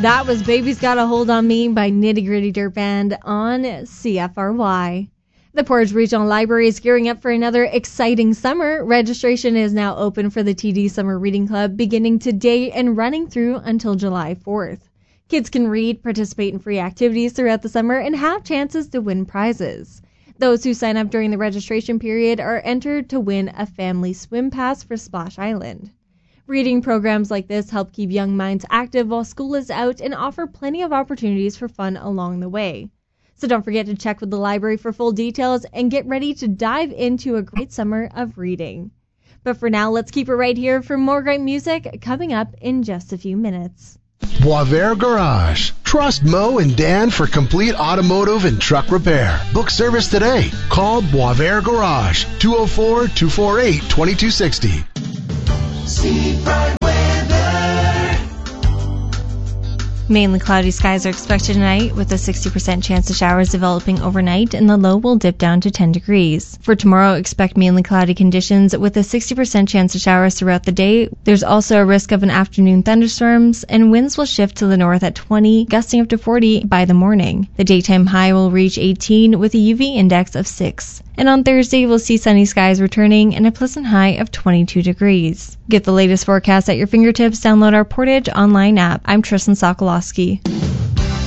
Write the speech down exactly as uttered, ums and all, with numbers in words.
That was Baby's Got a Hold on Me by Nitty Gritty Dirt Band on C F R Y. The Portage Regional Library is gearing up for another exciting summer. Registration is now open for the T D Summer Reading Club beginning today and running through until July fourth. Kids can read, participate in free activities throughout the summer, and have chances to win prizes. Those who sign up during the registration period are entered to win a family swim pass for Splash Island. Reading programs like this help keep young minds active while school is out and offer plenty of opportunities for fun along the way. So don't forget to check with the library for full details and get ready to dive into a great summer of reading. But for now, let's keep it right here for more great music coming up in just a few minutes. Boisvert Garage. Trust Mo and Dan for complete automotive and truck repair. Book service today. Call Boisvert Garage, two oh four, two four eight, two two six oh. Seafront weather. Mainly cloudy skies are expected tonight with a sixty percent chance of showers developing overnight, and the low will dip down to ten degrees. For tomorrow, expect mainly cloudy conditions with a sixty percent chance of showers throughout the day. There's also a risk of an afternoon thunderstorms, and winds will shift to the north at twenty, gusting up to forty by the morning. The daytime high will reach eighteen with a U V index of six. And on Thursday, we'll see sunny skies returning and a pleasant high of twenty-two degrees. Get the latest forecast at your fingertips. Download our Portage online app. I'm Tristan Sokolowski.